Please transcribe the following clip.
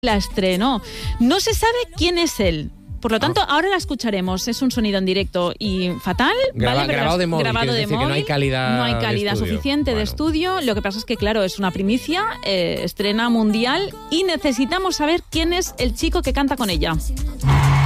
La estrenó. No se sabe quién es él. Por lo tanto, ahora la escucharemos. Es un sonido en directo y fatal. Grabado de móvil. Grabado de móvil. Que no hay calidad. No hay calidad suficiente de estudio. Lo que pasa es que, claro, es una primicia, estrena mundial y necesitamos saber quién es el chico que canta con ella.